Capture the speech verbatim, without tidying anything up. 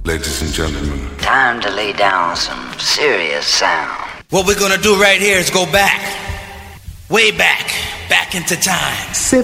Ladies and gentlemen. Time to lay down some serious sound. What we're gonna do right here is go back, way back, back into time. Sit